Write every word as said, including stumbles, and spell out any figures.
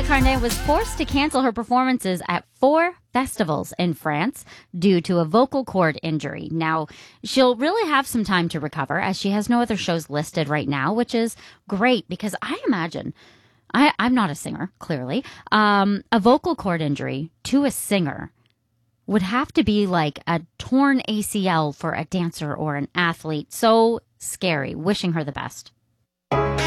Ariana Grande was forced to cancel her performances at four festivals in France due to a vocal cord injury. Now, she'll really have some time to recover as she has no other shows listed right now, which is great because I imagine, I, I'm not a singer, clearly, um, a vocal cord injury to a singer would have to be like a torn A C L for a dancer or an athlete. So scary. Wishing her the best.